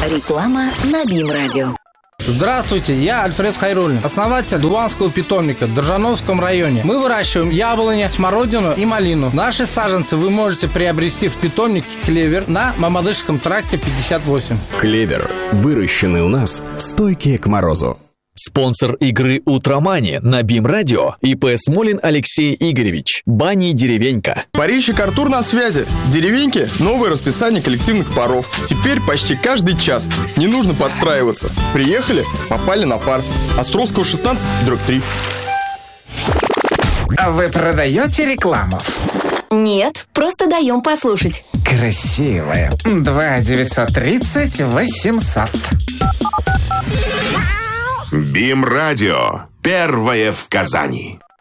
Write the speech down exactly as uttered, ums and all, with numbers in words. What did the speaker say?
Реклама на БИМ-радио. Здравствуйте, я Альфред Хайруллин, основатель Дуванского питомника в Држановском районе. Мы выращиваем яблони, смородину и малину. Наши саженцы вы можете приобрести в питомнике «Клевер» на Мамадышском тракте пятьдесят восемь. «Клевер» выращенный у нас, стойкие к морозу. Спонсор игры «Утромани» на БИМ-радио ИП Смолин Алексей Игоревич. Бани «Деревенька». Парильщик Артур на связи. Деревеньки – новое расписание коллективных паров. Теперь почти каждый час. Не нужно подстраиваться. Приехали – попали на пар. Островского шестнадцать, дробь три. А вы продаете рекламу? Нет, просто даем послушать. Красивая. два девятьсот тридцать восемьсот. БИМ-радио. Первое в Казани.